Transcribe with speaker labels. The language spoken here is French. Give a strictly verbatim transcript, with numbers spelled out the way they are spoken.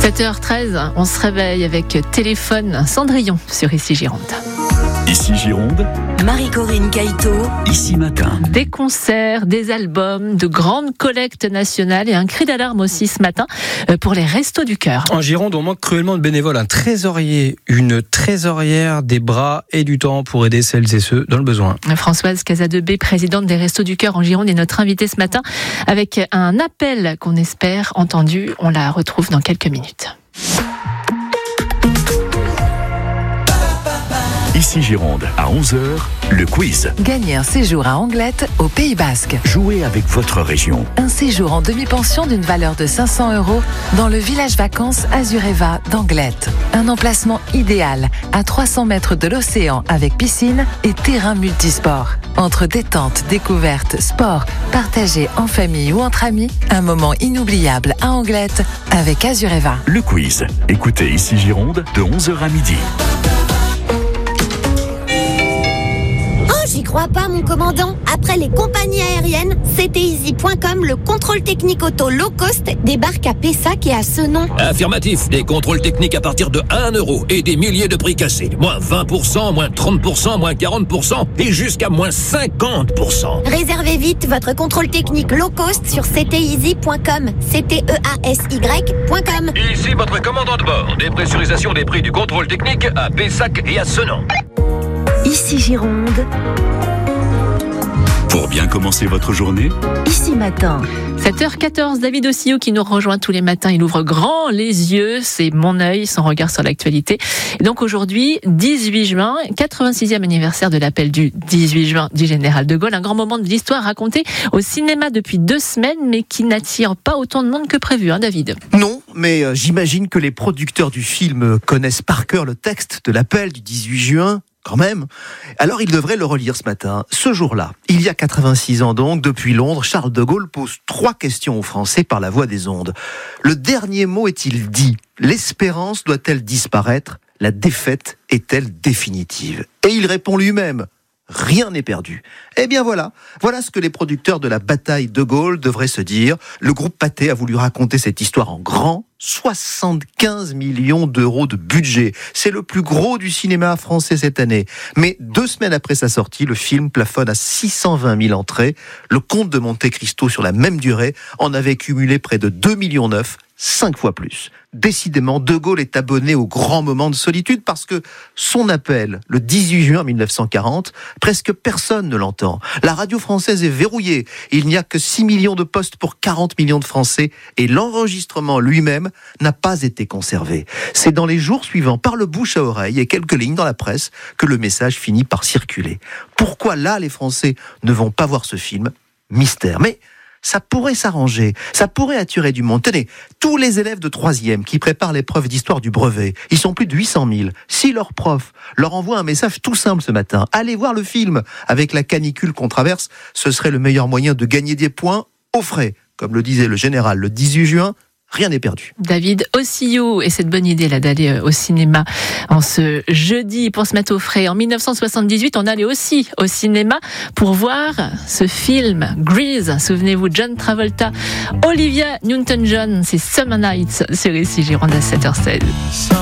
Speaker 1: sept heures treize, on se réveille avec Téléphone Cendrillon sur Ici Gironde.
Speaker 2: Ici Gironde,
Speaker 3: Marie-Corinne Caïto.
Speaker 2: Ici Matin.
Speaker 1: Des concerts, des albums, de grandes collectes nationales et un cri d'alarme aussi ce matin pour les Restos du Cœur.
Speaker 4: En Gironde, on manque cruellement de bénévoles. Un trésorier, une trésorière, des bras et du temps pour aider celles et ceux dans le besoin.
Speaker 1: Françoise Casadebé, présidente des Restos du Cœur en Gironde, est notre invitée ce matin avec un appel qu'on espère entendu. On la retrouve dans quelques minutes.
Speaker 2: Ici Gironde, à onze heures, le quiz.
Speaker 3: Gagnez un séjour à Anglette, au Pays Basque.
Speaker 2: Jouez avec votre région.
Speaker 3: Un séjour en demi-pension d'une valeur de cinq cents euros dans le village vacances Azureva d'Anglette. Un emplacement idéal, à trois cents mètres de l'océan avec piscine et terrain multisport. Entre détente, découverte, sport, partagé en famille ou entre amis, un moment inoubliable à Anglette avec Azureva.
Speaker 2: Le quiz. Écoutez Ici Gironde de onze heures à midi.
Speaker 5: J'y crois pas, mon commandant. Après les compagnies aériennes, C T Easy point com, le contrôle technique auto low cost, débarque à Pessac et à Senon.
Speaker 6: Affirmatif, des contrôles techniques à partir de un euro et des milliers de prix cassés. Moins vingt pour cent, moins trente pour cent, moins quarante pour cent et jusqu'à moins cinquante pour cent.
Speaker 5: Réservez vite votre contrôle technique low cost sur C T Easy point com. C T E A S Y point com.
Speaker 6: Ici votre commandant de bord. Dépressurisation des prix du contrôle technique à Pessac et à Senon.
Speaker 3: Ici Gironde.
Speaker 2: Pour bien commencer votre journée,
Speaker 3: Ici Matin.
Speaker 1: sept heures quatorze, David Ossillot qui nous rejoint tous les matins. Il ouvre grand les yeux, c'est mon œil, son regard sur l'actualité. Et donc aujourd'hui, dix-huit juin, quatre-vingt-sixième anniversaire de l'appel du dix-huit juin du général de Gaulle. Un grand moment de l'histoire raconté au cinéma depuis deux semaines, mais qui n'attire pas autant de monde que prévu, hein David?
Speaker 7: Non, mais euh, j'imagine que les producteurs du film connaissent par cœur le texte de l'appel du dix-huit juin. Quand même. Alors il devrait le relire ce matin. Ce jour-là, il y a quatre-vingt-six ans donc, depuis Londres, Charles de Gaulle pose trois questions aux Français par la voix des ondes. Le dernier mot est-il dit? L'espérance doit-elle disparaître? La défaite est-elle définitive? Et il répond lui-même. Rien n'est perdu. Eh bien voilà, voilà ce que les producteurs de la bataille de Gaulle devraient se dire. Le groupe Pathé a voulu raconter cette histoire en grand. soixante-quinze millions d'euros de budget. C'est le plus gros du cinéma français cette année. Mais deux semaines après sa sortie, le film plafonne à six cent vingt mille entrées. Le Comte de Monte Cristo, sur la même durée, en avait cumulé près de deux virgule neuf millions, cinq fois plus. Décidément, De Gaulle est abonné au grand moment de solitude parce que son appel, le dix-huit juin mille neuf cent quarante, presque personne ne l'entend. La radio française est verrouillée. Il n'y a que six millions de postes pour quarante millions de Français et l'enregistrement lui-même n'a pas été conservé. C'est dans les jours suivants, par le bouche à oreille et quelques lignes dans la presse, que le message finit par circuler. Pourquoi là, les Français ne vont pas voir ce film? Mystère. Mais ça pourrait s'arranger, ça pourrait attirer du monde. Tenez, tous les élèves de troisième qui préparent l'épreuve d'histoire du brevet, ils sont plus de huit cent mille. Si leur prof leur envoie un message tout simple ce matin, allez voir le film, avec la canicule qu'on traverse, ce serait le meilleur moyen de gagner des points au frais. Comme le disait le général le dix-huit juin, rien n'est perdu.
Speaker 1: David Ossillot, et cette bonne idée là d'aller au cinéma en ce jeudi pour se mettre au frais. En mille neuf cent soixante-dix-huit, on allait aussi au cinéma pour voir ce film Grease. Souvenez-vous, John Travolta, Olivia Newton-John, c'est Summer Nights sur Ici Gironde à sept heures seize.